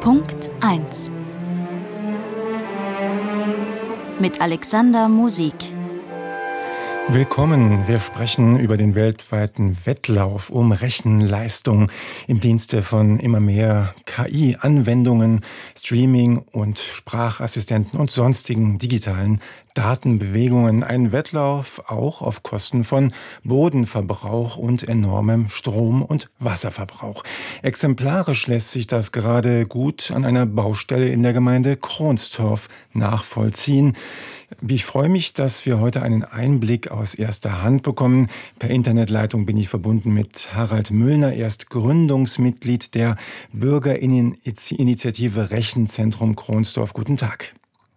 Punkt 1 mit Alexander Musik. Willkommen. Wir sprechen über den weltweiten Wettlauf um Rechenleistung im Dienste von immer mehr KI-Anwendungen, Streaming und Sprachassistenten und sonstigen digitalen Datenbewegungen. Ein Wettlauf auch auf Kosten von Bodenverbrauch und enormem Strom- und Wasserverbrauch. Exemplarisch lässt sich das gerade gut an einer Baustelle in der Gemeinde Kronstorf nachvollziehen. Ich freue mich, dass wir heute einen Einblick aus erster Hand bekommen. Per Internetleitung bin ich verbunden mit Harald Müllner. Er ist Gründungsmitglied der Bürgerinitiative Rechenzentrum Kronstorf. Guten Tag.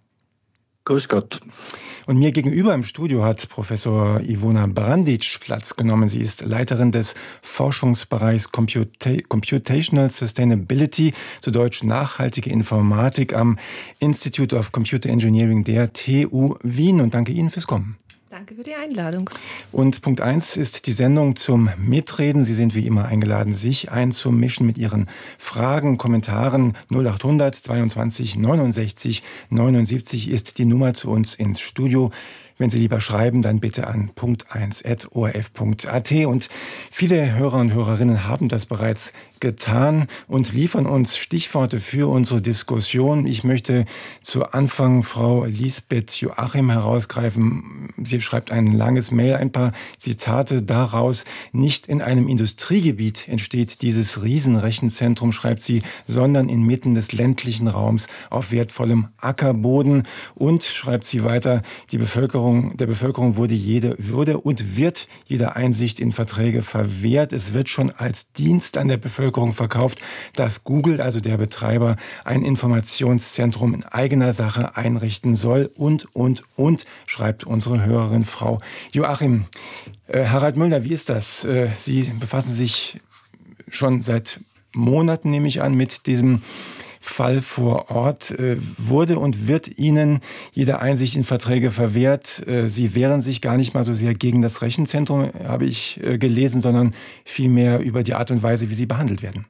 Grüß Gott. Und mir gegenüber im Studio hat Professor Ivona Brandic Platz genommen. Sie ist Leiterin des Forschungsbereichs Computational Sustainability, zu Deutsch nachhaltige Informatik am Institute of Computer Engineering der TU Wien. Und danke Ihnen fürs Kommen. Danke für die Einladung. Und Punkt 1 ist die Sendung zum Mitreden. Sie sind wie immer eingeladen, sich einzumischen mit Ihren Fragen, Kommentaren. 0800 22 69 79 ist die Nummer zu uns ins Studio. Wenn Sie lieber schreiben, dann bitte an punkt1@orf.at. Und viele Hörer und Hörerinnen haben das bereits getan und liefern uns Stichworte für unsere Diskussion. Ich möchte zu Anfang Frau Lisbeth Joachim herausgreifen. Sie schreibt ein langes Mail, ein paar Zitate daraus. Nicht in einem Industriegebiet entsteht dieses Riesenrechenzentrum, schreibt sie, sondern inmitten des ländlichen Raums auf wertvollem Ackerboden. Und, schreibt sie weiter, der Bevölkerung wurde und wird jede Einsicht in Verträge verwehrt. Es wird schon als Dienst an der Bevölkerung verkauft, dass Google, also der Betreiber, ein Informationszentrum in eigener Sache einrichten soll und, schreibt unsere Hörerin Frau Joachim. Harald Müllner, wie ist das? Sie befassen sich schon seit Monaten, nehme ich an, mit diesem Fall vor Ort. Wurde und wird Ihnen jede Einsicht in Verträge verwehrt? Sie wehren sich gar nicht mal so sehr gegen das Rechenzentrum, habe ich gelesen, sondern vielmehr über die Art und Weise, wie Sie behandelt werden.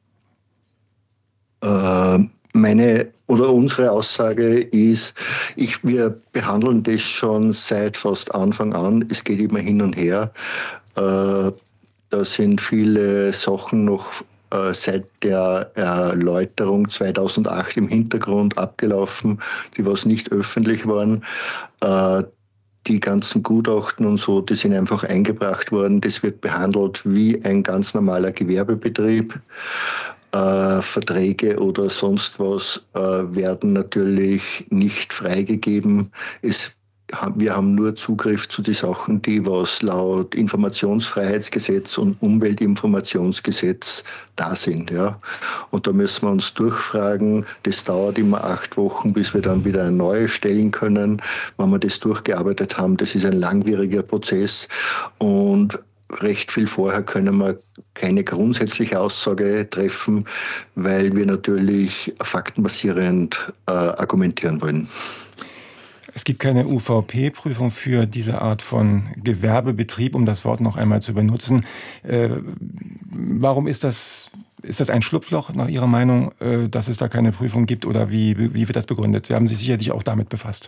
Unsere Aussage ist, wir behandeln das schon seit fast Anfang an. Es geht immer hin und her. Da sind viele Sachen noch seit der Erläuterung 2008 im Hintergrund abgelaufen, die was nicht öffentlich waren. Die ganzen Gutachten und so, die sind einfach eingebracht worden. Das wird behandelt wie ein ganz normaler Gewerbebetrieb. Verträge oder sonst was werden natürlich nicht freigegeben. Wir haben nur Zugriff zu den Sachen, die was laut Informationsfreiheitsgesetz und Umweltinformationsgesetz da sind. Ja. Und da müssen wir uns durchfragen. Das dauert immer 8 Wochen, bis wir dann wieder eine neue stellen können. Wenn wir das durchgearbeitet haben, das ist ein langwieriger Prozess. Und recht viel vorher können wir keine grundsätzliche Aussage treffen, weil wir natürlich faktenbasierend argumentieren wollen. Es gibt keine UVP-Prüfung für diese Art von Gewerbebetrieb, um das Wort noch einmal zu benutzen. Warum ist das ein Schlupfloch nach Ihrer Meinung, dass es da keine Prüfung gibt, oder wie wird das begründet? Sie haben sich sicherlich auch damit befasst.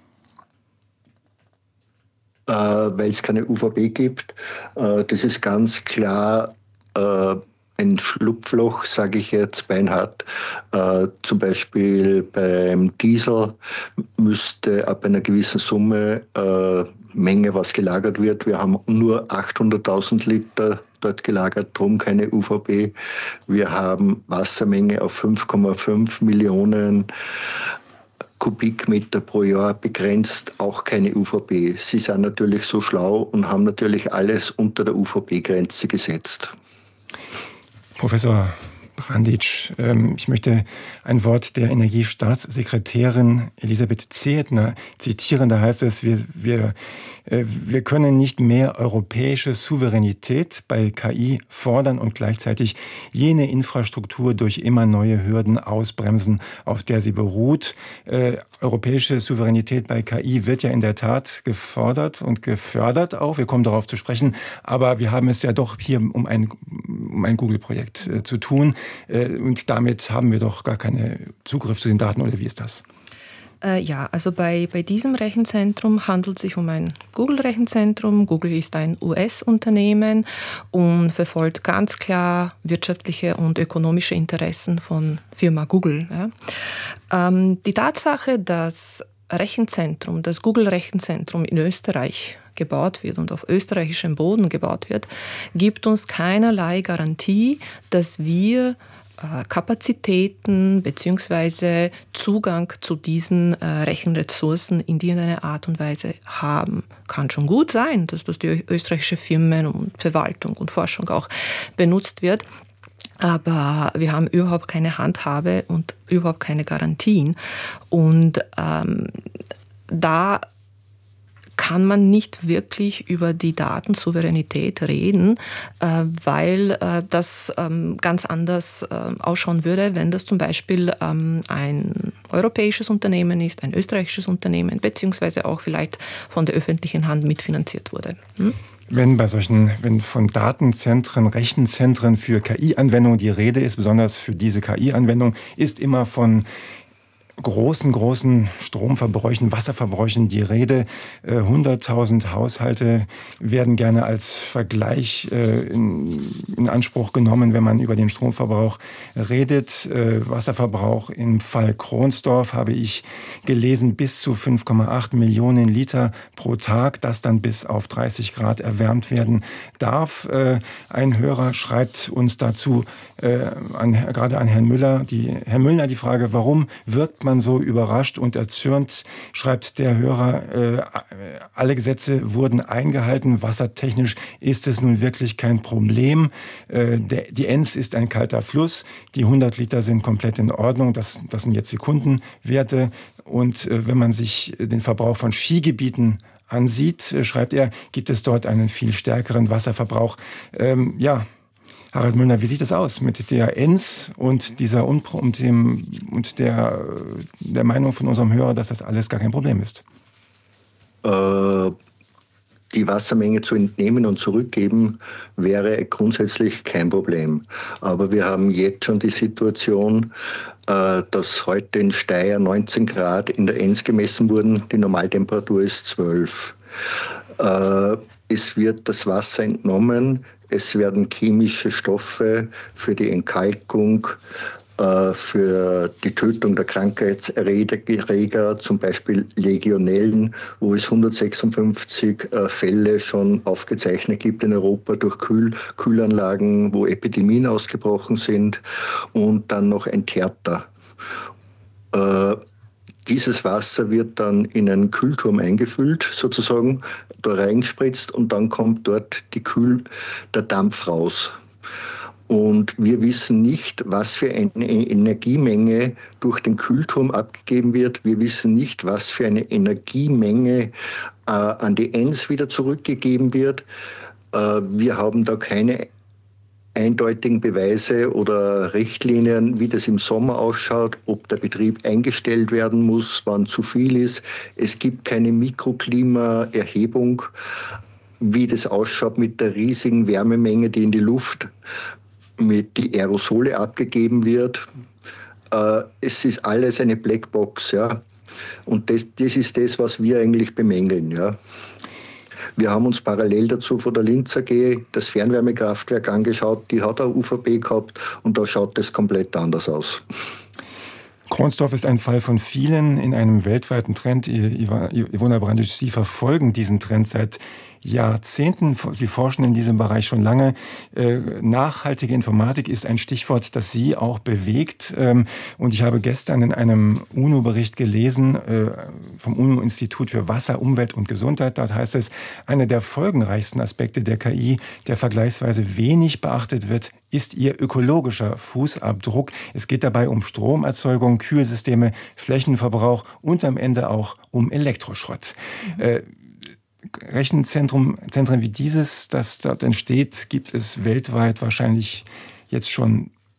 Weil es keine UVP gibt. Das ist ganz klar ein Schlupfloch, sage ich jetzt beinhart. Zum Beispiel beim Diesel müsste ab einer gewissen Summe Menge, was gelagert wird. Wir haben nur 800.000 Liter dort gelagert, drum keine UVP. Wir haben Wassermenge auf 5,5 Millionen Kubikmeter pro Jahr begrenzt, auch keine UVP. Sie sind natürlich so schlau und haben natürlich alles unter der UVP-Grenze gesetzt. Professor Brandic, ich möchte ein Wort der Energiestaatssekretärin Elisabeth Zehetner zitieren. Da heißt es, wir können nicht mehr europäische Souveränität bei KI fordern und gleichzeitig jene Infrastruktur durch immer neue Hürden ausbremsen, auf der sie beruht. Europäische Souveränität bei KI wird ja in der Tat gefordert und gefördert auch. Wir kommen darauf zu sprechen. Aber wir haben es ja doch hier um ein Google-Projekt zu tun. und damit haben wir doch gar keinen Zugriff zu den Daten, oder wie ist das? Ja, also bei diesem Rechenzentrum handelt es sich um ein Google-Rechenzentrum. Google ist ein US-Unternehmen und verfolgt ganz klar wirtschaftliche und ökonomische Interessen von Firma Google. Ja. Die Tatsache, dass das Google-Rechenzentrum in Österreich gebaut wird und auf österreichischem Boden gebaut wird, gibt uns keinerlei Garantie, dass wir Kapazitäten bzw. Zugang zu diesen Rechenressourcen in irgendeiner Art und Weise haben. Kann schon gut sein, dass das die österreichische Firmen und Verwaltung und Forschung auch benutzt wird. Aber wir haben überhaupt keine Handhabe und überhaupt keine Garantien. Und da kann man nicht wirklich über die Datensouveränität reden, weil das ganz anders ausschauen würde, wenn das zum Beispiel ein europäisches Unternehmen ist, ein österreichisches Unternehmen, beziehungsweise auch vielleicht von der öffentlichen Hand mitfinanziert wurde. Wenn von Datenzentren, Rechenzentren für KI-Anwendungen die Rede ist, besonders für diese KI-Anwendung, ist immer von großen Stromverbräuchen, Wasserverbräuchen die Rede. 100.000 Haushalte werden gerne als Vergleich in Anspruch genommen, wenn man über den Stromverbrauch redet. Wasserverbrauch im Fall Kronsdorf habe ich gelesen, bis zu 5,8 Millionen Liter pro Tag, das dann bis auf 30 Grad erwärmt werden darf. Ein Hörer schreibt uns dazu, gerade an Herrn Müller, Herr Müllner die Frage, warum wirkt man so überrascht und erzürnt, schreibt der Hörer, alle Gesetze wurden eingehalten, wassertechnisch ist es nun wirklich kein Problem. Die Enns ist ein kalter Fluss, die 100 Liter sind komplett in Ordnung, das sind jetzt Sekundenwerte. Und wenn man sich den Verbrauch von Skigebieten ansieht, schreibt er, gibt es dort einen viel stärkeren Wasserverbrauch. Harald Müllner, wie sieht das aus mit der Enns und der Meinung von unserem Hörer, dass das alles gar kein Problem ist? Die Wassermenge zu entnehmen und zurückgeben wäre grundsätzlich kein Problem. Aber wir haben jetzt schon die Situation, dass heute in Steyr 19 Grad in der Enns gemessen wurden. Die Normaltemperatur ist 12. Es wird das Wasser entnommen. Es werden chemische Stoffe für die Entkalkung, für die Tötung der Krankheitserreger, zum Beispiel Legionellen, wo es 156 Fälle schon aufgezeichnet gibt in Europa durch Kühlanlagen, wo Epidemien ausgebrochen sind, und dann noch Enterta. Dieses Wasser wird dann in einen Kühlturm eingefüllt, sozusagen, da reingespritzt, und dann kommt dort der Dampf raus. Und wir wissen nicht, was für eine Energiemenge durch den Kühlturm abgegeben wird. Wir wissen nicht, was für eine Energiemenge an die Enns wieder zurückgegeben wird. Wir haben da keine eindeutigen Beweise oder Richtlinien, wie das im Sommer ausschaut, ob der Betrieb eingestellt werden muss, wann zu viel ist. Es gibt keine Mikroklimaerhebung, wie das ausschaut mit der riesigen Wärmemenge, die in die Luft mit die Aerosole abgegeben wird. Es ist alles eine Blackbox, ja. Und das ist das, was wir eigentlich bemängeln, ja. Wir haben uns parallel dazu von der Linz AG das Fernwärmekraftwerk angeschaut. Die hat auch UVP gehabt und da schaut das komplett anders aus. Kronsdorf ist ein Fall von vielen in einem weltweiten Trend. Ivona Brandic, Sie verfolgen diesen Trend seit Jahrzehnten. Sie forschen in diesem Bereich schon lange. Nachhaltige Informatik ist ein Stichwort, das Sie auch bewegt. Und ich habe gestern in einem UNO-Bericht gelesen, vom UNO-Institut für Wasser, Umwelt und Gesundheit. Dort heißt es, einer der folgenreichsten Aspekte der KI, der vergleichsweise wenig beachtet wird, ist ihr ökologischer Fußabdruck. Es geht dabei um Stromerzeugung, Kühlsysteme, Flächenverbrauch und am Ende auch um Elektroschrott. Rechenzentren wie dieses, das dort entsteht, gibt es weltweit wahrscheinlich jetzt schon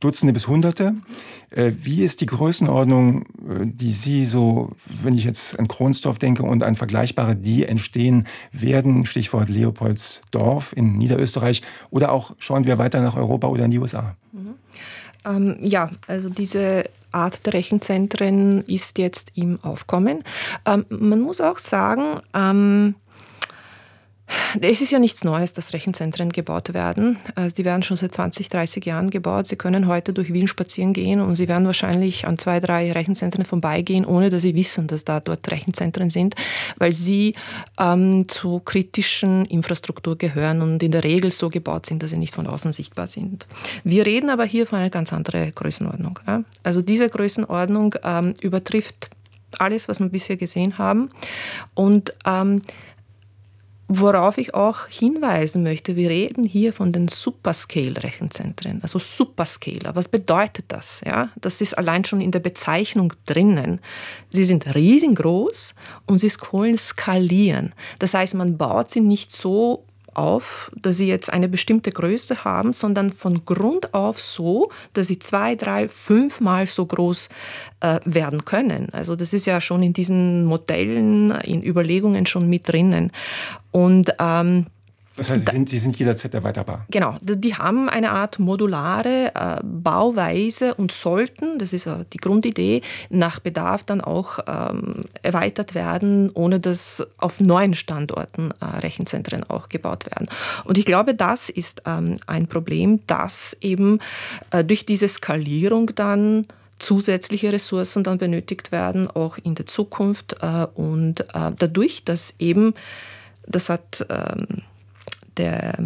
Dutzende bis Hunderte. Wie ist die Größenordnung, die Sie so, wenn ich jetzt an Kronsdorf denke und an vergleichbare, die entstehen werden, Stichwort Leopoldsdorf in Niederösterreich, oder auch schauen wir weiter nach Europa oder in die USA? Ja, also diese Art der Rechenzentren ist jetzt im Aufkommen. Man muss auch sagen, es ist ja nichts Neues, dass Rechenzentren gebaut werden. Also die werden schon seit 20, 30 Jahren gebaut. Sie können heute durch Wien spazieren gehen und Sie werden wahrscheinlich an 2, 3 Rechenzentren vorbeigehen, ohne dass Sie wissen, dass da dort Rechenzentren sind, weil sie zu kritischen Infrastruktur gehören und in der Regel so gebaut sind, dass sie nicht von außen sichtbar sind. Wir reden aber hier von einer ganz anderen Größenordnung. Ja? Also diese Größenordnung übertrifft alles, was wir bisher gesehen haben. Und worauf ich auch hinweisen möchte, wir reden hier von den Superscale-Rechenzentren, also Superscaler. Was bedeutet das? Ja, das ist allein schon in der Bezeichnung drinnen. Sie sind riesengroß und sie können skalieren. Das heißt, man baut sie nicht so auf, dass sie jetzt eine bestimmte Größe haben, sondern von Grund auf so, dass sie 2, 3, 5 Mal so groß werden können. Also das ist ja schon in diesen Modellen, in Überlegungen schon mit drinnen. Und das heißt, sie sind jederzeit erweiterbar. Genau, die haben eine Art modulare Bauweise und sollten, das ist die Grundidee, nach Bedarf dann auch erweitert werden, ohne dass auf neuen Standorten Rechenzentren auch gebaut werden. Und ich glaube, das ist ein Problem, dass eben durch diese Skalierung dann zusätzliche Ressourcen dann benötigt werden, auch in der Zukunft. Und dadurch, dass eben, das hat der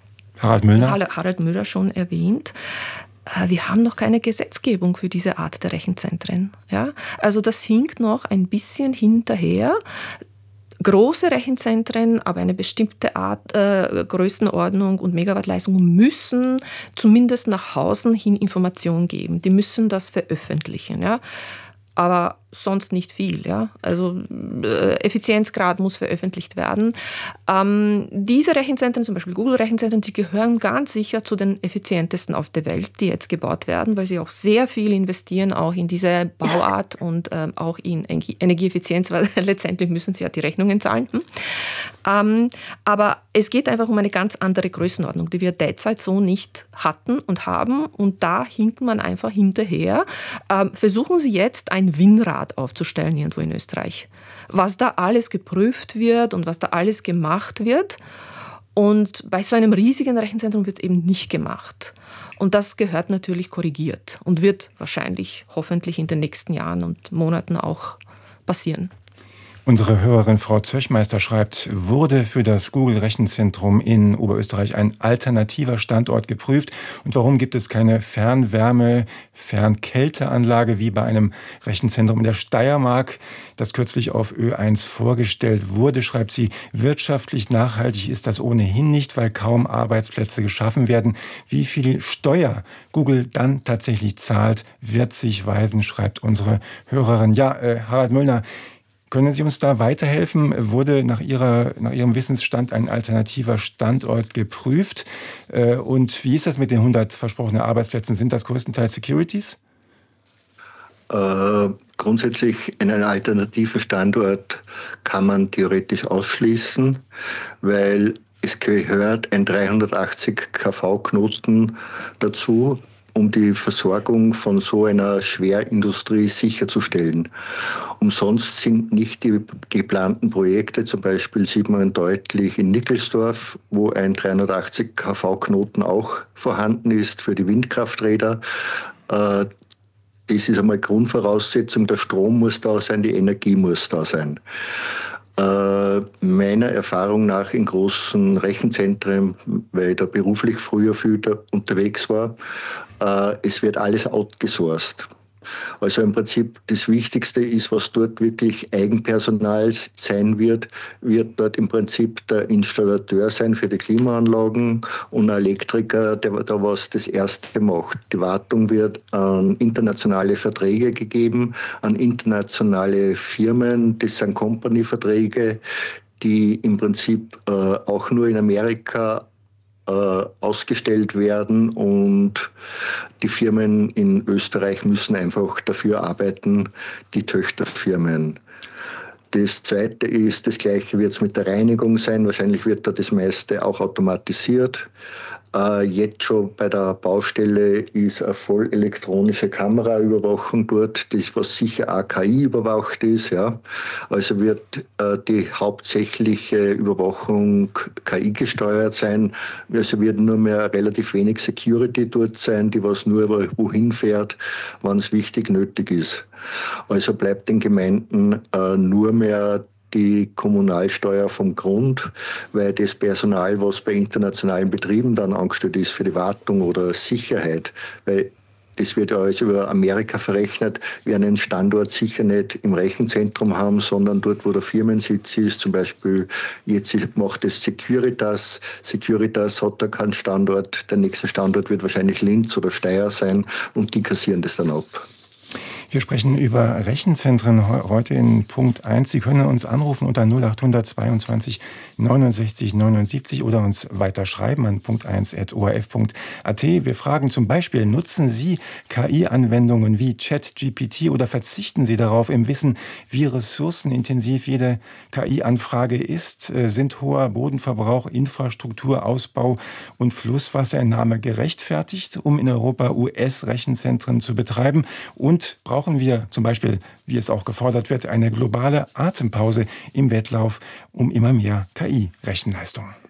Harald Müller schon erwähnt, wir haben noch keine Gesetzgebung für diese Art der Rechenzentren. Ja? Also das hinkt noch ein bisschen hinterher. Große Rechenzentren, aber eine bestimmte Art, Größenordnung und Megawattleistung müssen zumindest nach außen hin Informationen geben. Die müssen das veröffentlichen. Ja? Aber sonst nicht viel. Ja? Also Effizienzgrad muss veröffentlicht werden. Diese Rechenzentren, zum Beispiel Google-Rechenzentren, die gehören ganz sicher zu den effizientesten auf der Welt, die jetzt gebaut werden, weil sie auch sehr viel investieren, auch in diese Bauart und auch in Energieeffizienz, weil letztendlich müssen sie ja die Rechnungen zahlen. Aber es geht einfach um eine ganz andere Größenordnung, die wir derzeit so nicht hatten und haben. Und da hinkt man einfach hinterher. Versuchen Sie jetzt ein WIN-Rad aufzustellen irgendwo in Österreich. Was da alles geprüft wird und was da alles gemacht wird. Und bei so einem riesigen Rechenzentrum wird es eben nicht gemacht. Und das gehört natürlich korrigiert und wird wahrscheinlich, hoffentlich in den nächsten Jahren und Monaten auch passieren. Unsere Hörerin Frau Zöchmeister schreibt, wurde für das Google-Rechenzentrum in Oberösterreich ein alternativer Standort geprüft? Und warum gibt es keine Fernkälteanlage wie bei einem Rechenzentrum in der Steiermark, das kürzlich auf Ö1 vorgestellt wurde? Schreibt sie, wirtschaftlich nachhaltig ist das ohnehin nicht, weil kaum Arbeitsplätze geschaffen werden. Wie viel Steuer Google dann tatsächlich zahlt, wird sich weisen, schreibt unsere Hörerin. Ja, Harald Müller, können Sie uns da weiterhelfen? Wurde nach Ihrem Wissensstand ein alternativer Standort geprüft? Und wie ist das mit den 100 versprochenen Arbeitsplätzen? Sind das größtenteils Securities? Grundsätzlich einen alternativen Standort kann man theoretisch ausschließen, weil es gehört ein 380 kV-Knoten dazu, um die Versorgung von so einer Schwerindustrie sicherzustellen. Umsonst sind nicht die geplanten Projekte, zum Beispiel sieht man deutlich in Nickelsdorf, wo ein 380 kV-Knoten auch vorhanden ist für die Windkrafträder. Das ist einmal Grundvoraussetzung, der Strom muss da sein, die Energie muss da sein. Meiner Erfahrung nach in großen Rechenzentren, weil ich da beruflich früher viel unterwegs war, es wird alles outgesourced. Also im Prinzip das Wichtigste ist, was dort wirklich Eigenpersonal sein wird dort im Prinzip der Installateur sein für die Klimaanlagen und ein Elektriker, der da was das Erste macht. Die Wartung wird an internationale Verträge gegeben, an internationale Firmen, das sind Company-Verträge, die im Prinzip auch nur in Amerika ausgestellt werden und die Firmen in Österreich müssen einfach dafür arbeiten, die Töchterfirmen. Das Zweite ist, das Gleiche wird es mit der Reinigung sein. Wahrscheinlich wird da das meiste auch automatisiert. Jetzt schon bei der Baustelle ist eine voll elektronische Kameraüberwachung dort, das was sicher auch KI überwacht ist. Ja. Also wird die hauptsächliche Überwachung KI gesteuert sein. Also wird nur mehr relativ wenig Security dort sein, die was nur wohin fährt, wann es wichtig nötig ist. Also bleibt den Gemeinden nur mehr die Kommunalsteuer vom Grund, weil das Personal, was bei internationalen Betrieben dann angestellt ist für die Wartung oder Sicherheit, weil das wird ja alles über Amerika verrechnet, wir einen Standort sicher nicht im Rechenzentrum haben, sondern dort, wo der Firmensitz ist. Zum Beispiel jetzt macht es Securitas. Securitas hat da keinen Standort. Der nächste Standort wird wahrscheinlich Linz oder Steyr sein und die kassieren das dann ab. Wir sprechen über Rechenzentren heute in Punkt 1. Sie können uns anrufen unter 0800 22 69 79 oder uns weiter schreiben an punkt1@orf.at. Wir fragen zum Beispiel, nutzen Sie KI-Anwendungen wie ChatGPT oder verzichten Sie darauf im Wissen, wie ressourcenintensiv jede KI-Anfrage ist? Sind hoher Bodenverbrauch, Infrastrukturausbau und Flusswasserentnahme gerechtfertigt, um in Europa US-Rechenzentren zu betreiben? Und brauchen wir zum Beispiel, wie es auch gefordert wird, eine globale Atempause im Wettlauf um immer mehr KI-Rechenleistung?